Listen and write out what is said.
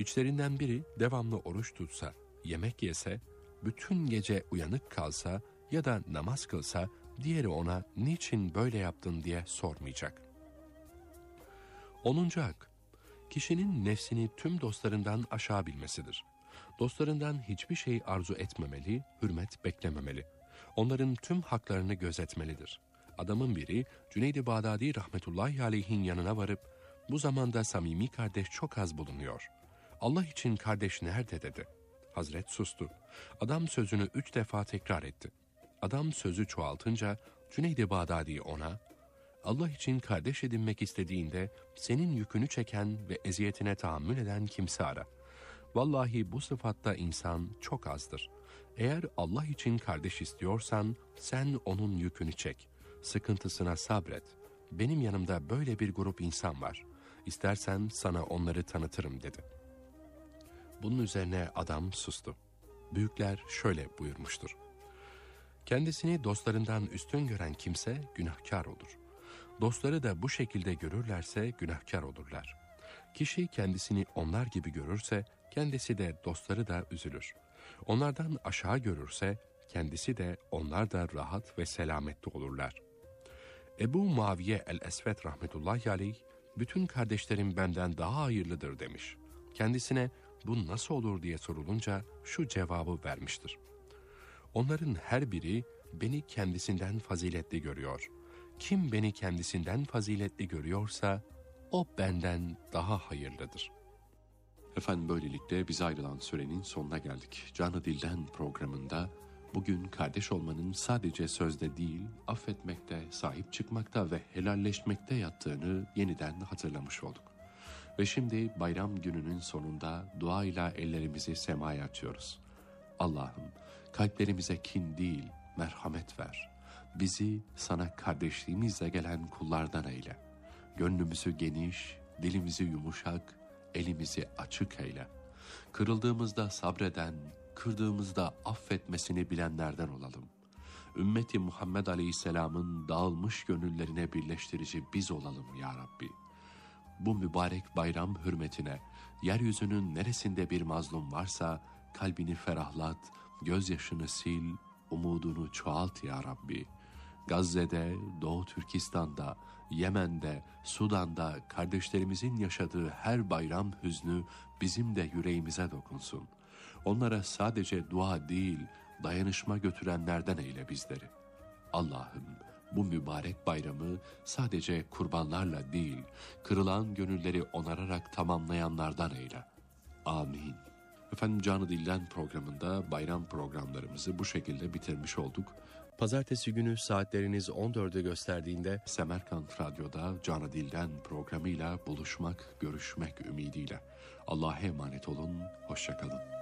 İçlerinden biri devamlı oruç tutsa, yemek yese, bütün gece uyanık kalsa ya da namaz kılsa, diğeri ona niçin böyle yaptın diye sormayacak. 10. hak, kişinin nefsini tüm dostlarından aşağı bilmesidir. Dostlarından hiçbir şey arzu etmemeli, hürmet beklememeli. Onların tüm haklarını gözetmelidir. Adamın biri Cüneyd-i Bağdadi rahmetullahi aleyhin yanına varıp, bu zamanda samimi kardeş çok az bulunuyor. Allah için kardeş nerede dedi. Hazret sustu. Adam sözünü 3 defa tekrar etti. Adam sözü çoğaltınca Cüneyd-i Bağdadi ona, Allah için kardeş edinmek istediğinde senin yükünü çeken ve eziyetine tahammül eden kimse ara. Vallahi bu sıfatta insan çok azdır. Eğer Allah için kardeş istiyorsan sen onun yükünü çek. Sıkıntısına sabret. Benim yanımda böyle bir grup insan var. İstersen sana onları tanıtırım dedi. Bunun üzerine adam sustu. Büyükler şöyle buyurmuştur. Kendisini dostlarından üstün gören kimse günahkar olur. Dostları da bu şekilde görürlerse günahkar olurlar. Kişi kendisini onlar gibi görürse kendisi de dostları da üzülür. Onlardan aşağı görürse kendisi de onlar da rahat ve selametli olurlar. Ebu Muaviye el-Esvet rahmetullahi aleyh, bütün kardeşlerim benden daha hayırlıdır demiş. Kendisine bu nasıl olur diye sorulunca şu cevabı vermiştir. Onların her biri beni kendisinden faziletli görüyor. Kim beni kendisinden faziletli görüyorsa o benden daha hayırlıdır. Efendim böylelikle bize ayrılan sürenin sonuna geldik. Canı Dilden programında bugün kardeş olmanın sadece sözde değil, affetmekte, sahip çıkmakta ve helalleşmekte yattığını yeniden hatırlamış olduk. Ve şimdi bayram gününün sonunda duayla ellerimizi semaya açıyoruz. Allah'ım kalplerimize kin değil, merhamet ver. Bizi sana kardeşliğimizle gelen kullardan eyle. Gönlümüzü geniş, dilimizi yumuşak, elimizi açık eyle. Kırıldığımızda sabreden, kırdığımızda affetmesini bilenlerden olalım. Ümmeti Muhammed Aleyhisselam'ın dağılmış gönüllerine birleştirici biz olalım ya Rabbi. Bu mübarek bayram hürmetine, yeryüzünün neresinde bir mazlum varsa kalbini ferahlat, gözyaşını sil, umudunu çoğalt ya Rabbi. Gazze'de, Doğu Türkistan'da, Yemen'de, Sudan'da kardeşlerimizin yaşadığı her bayram hüznü bizim de yüreğimize dokunsun. Onlara sadece dua değil, dayanışma götürenlerden eyle bizleri. Allah'ım bu mübarek bayramı sadece kurbanlarla değil, kırılan gönülleri onararak tamamlayanlardan eyle. Amin. Efendim Canı Dilden programında bayram programlarımızı bu şekilde bitirmiş olduk. Pazartesi günü saatleriniz 14'ü gösterdiğinde Semerkant Radyo'da Canı Dilden programıyla buluşmak, görüşmek ümidiyle. Allah'a emanet olun, hoşça kalın.